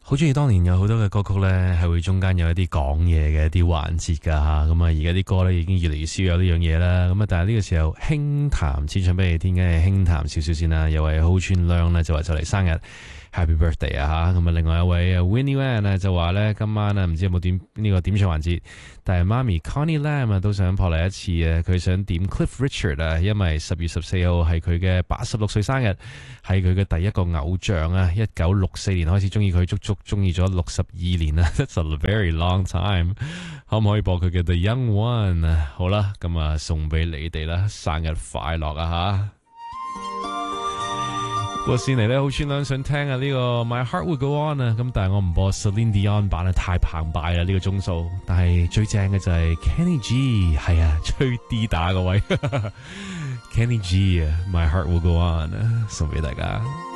好中意當年有好多嘅歌曲呢，係會中間有一啲講嘢嘅一啲環節噶吓，咁啊而家啲歌呢，已經越嚟越少有呢樣嘢啦，咁啊但係呢個時候輕談千唱俾你聽嘅輕談少少先啦，有位好串亮呢就話就嚟生日 Happy Birthday 啊吓，咁啊另外一位 Winnie Wan 呢就話呢今晚啊唔知有冇點呢個點唱環節，但係媽咪 Connie Lam 啊都想撲嚟一次啊，佢想點 Cliff Richard 啊，因為10月14號係佢嘅86歲生日，係佢嘅第一個偶像啊，1964年開始中意佢，足足中意咗62年啊 ，That's a very long time。可唔可以播佢嘅 The Young One 啊？好啦，咁啊送俾你哋啦，生日快樂啊吓！個線嚟咧，好串兩想聽啊呢個 My Heart Will Go On 啊，咁但係我唔播 Celine Dion 版啊，太澎湃啦呢個鐘數。但係最正嘅就係 Kenny G， 係啊，吹 D 打嗰位Kenny G 啊，My Heart Will Go On 啊，送俾大家。